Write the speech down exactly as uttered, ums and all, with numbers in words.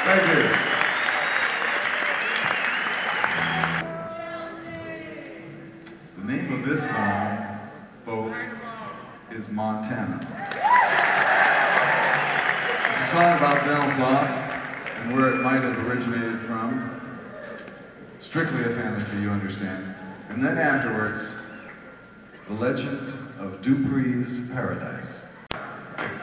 Thank you. The name of this song, folks, is Montana. It's a song about dental floss and where it might have originated from. Strictly a fantasy, you understand. And then afterwards, the legend of Dupree's Paradise.